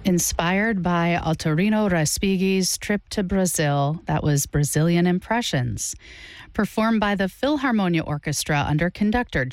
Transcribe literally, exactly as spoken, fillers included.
Inspired by Autorino Respighi's trip to Brazil, that was Brazilian Impressions, performed by the Philharmonia Orchestra under conductor